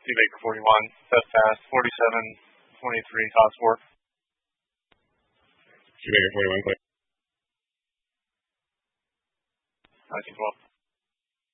Baker 41, Beth Pass 47, 23, Todd Sport. Baker 41, clear. 1912.